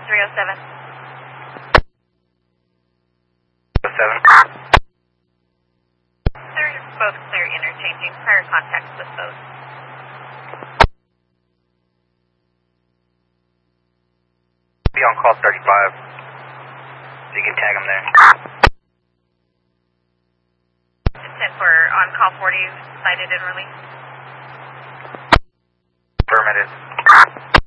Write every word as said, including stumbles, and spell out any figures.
three oh seven. seven. They're both clear interchanging. Prior contacts with both. Be on call thirty-five. So you can tag them there. ten for on call forty, sighted and released. Affirmative.